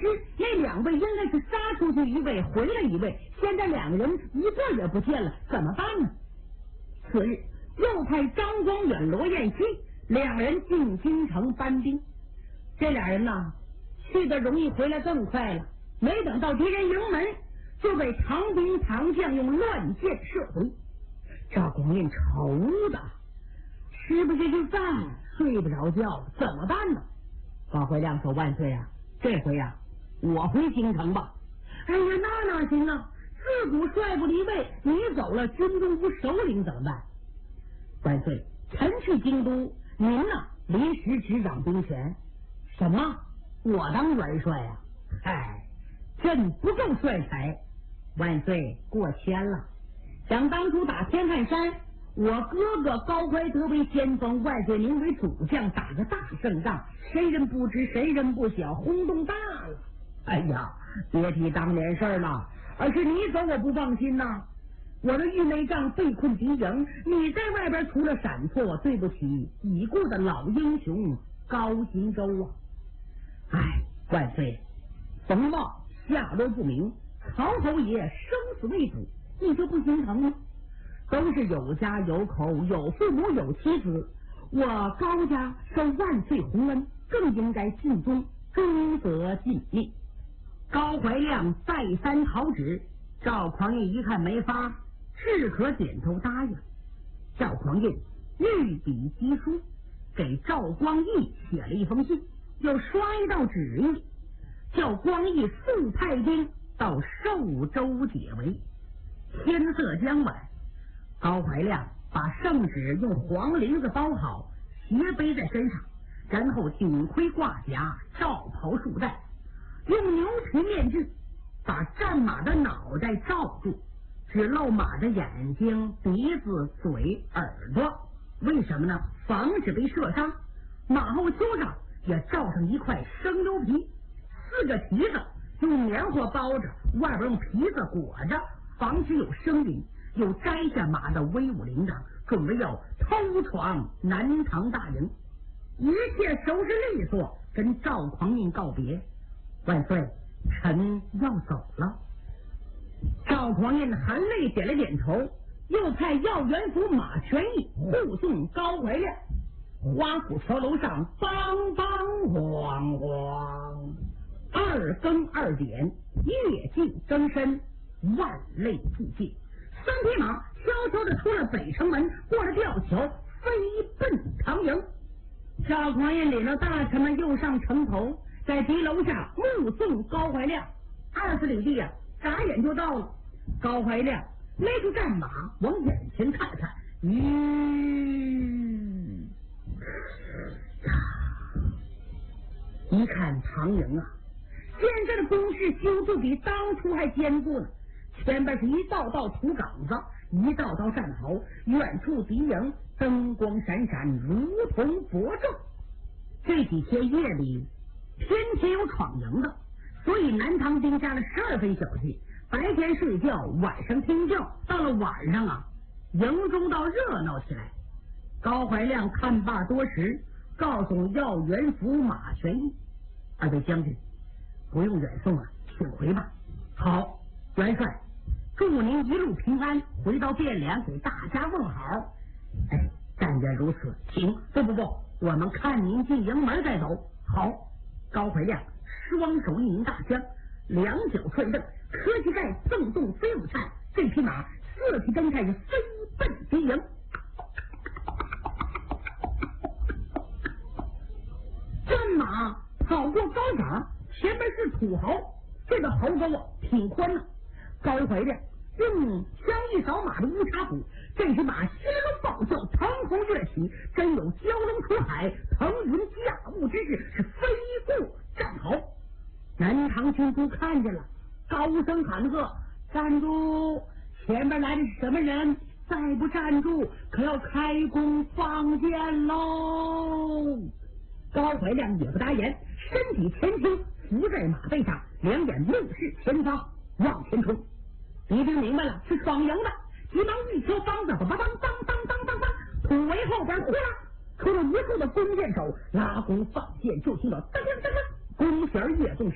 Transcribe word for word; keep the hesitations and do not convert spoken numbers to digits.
那两位应该是杀出去一位，回来一位，现在两个人一个也不见了，怎么办呢？次日，又派张光远、罗彦熙两人进京城搬兵。这俩人呢，去的容易，回来更快了。没等到敌人营门，就被唐兵唐将用乱箭射回。赵匡胤愁的吃不下去饭，睡不着觉，怎么办呢？高怀亮说：“万岁啊，这回啊，我回京城吧。”哎呀，那哪行啊！自古帅不离位，你走了，军中无首领怎么办？万岁，臣去京都，您呢临时执掌兵权。什么？我当元帅啊？哎，朕不够帅才。万岁过谦了。想当初打天汉山，我哥哥高怀德为先锋，万岁您为主将，打个大胜仗，谁人不知，谁人不晓，轰动大了。哎呀，别提当年事儿了，而是你走我不放心呐。我的玉梅帐被困敌营，你在外边出了闪错，对不起已故的老英雄高行周啊！哎，万岁，冯茂下落不明，曹侯爷生死未卜，你就不心疼吗？都是有家有口，有父母有妻子，我高家受万岁洪恩，更应该尽忠，忠则尽命。高怀亮再三讨旨，赵匡胤一看没法，只可点头答应。赵匡胤御笔疾书，给赵光义写了一封信，又刷一道旨意，叫光义速派兵到寿州解围。天色将晚，高怀亮把圣旨用黄绫子包好，斜背在身上，然后顶盔挂甲，罩袍束带，用牛皮面具把战马的脑袋罩住，只露马的眼睛、鼻子、嘴、耳朵。为什么呢？防止被射伤。马后丘上也罩上一块生牛皮，四个蹄子用棉花包着，外边用皮子裹着，防止有声音。又摘下马的威武铃铛，准备要偷闯南唐大营。一切收拾利索，跟赵匡胤告别。万岁，臣要走了。赵匡胤含泪点了点头，又派耀元府马全义护送高怀亮。花府桥楼上梆梆咣咣，二更二点，夜静更深，万类俱尽。三匹马悄悄地出了北城门，过了吊桥，飞奔唐营。赵匡胤领着大臣们又上城头，在敌楼下目送高怀亮。二十里地啊，眨眼就到了。高怀亮勒住战马，往眼前看看，咦、嗯，一看唐营啊，现在的工事修筑比当初还坚固呢。前边是一道道土岗子，一道道战壕，远处敌营灯光闪闪，如同薄昼。这几天夜里天天有闯营的，所以南唐兵加了十二分小计，白天睡觉，晚上听教。到了晚上啊，营中倒热闹起来。高怀亮看罢多时，告诉耀元府马全义：“二位将军，不用远送啊，请回吧。”好，元帅。祝您一路平安，回到汴梁给大家问好。哎，但愿如此，请。不不不，我们看您进营门再走。好。高怀亮双手一拧大枪，两脚踹蹬，磕膝盖纵动飞舞颤，这匹马四蹄蹬开是飞奔敌营。战马跑过高岗，前面是土壕，这个壕沟啊挺宽的。高怀亮用枪一扫马的乌叉虎，这匹马心中暴叫，腾空跃起，真有蛟龙出海，腾云驾雾之势，是飞过战壕。南唐军都看见了，高声喊喝：“站住！前边来的是什么人？再不站住，可要开弓放箭喽！”高怀亮也不答言，身体前倾，伏在马背上，两眼目视前方，往前冲。敌兵明白了是闯营的，急忙一敲梆子，梆梆梆梆梆梆梆，土围后边呼啦出了无数的弓箭手，拉弓放箭，就听到噔噔噔，弓弦跃动。